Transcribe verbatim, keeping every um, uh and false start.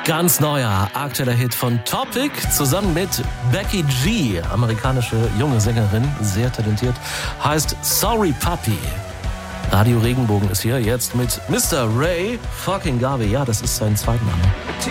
Ganz neuer, aktueller Hit von Topic zusammen mit Becky G, amerikanische junge Sängerin, sehr talentiert, heißt Sorry Puppy. Radio Regenbogen ist hier jetzt mit Mister Ray fucking Garvey, ja, das ist sein Zweitname.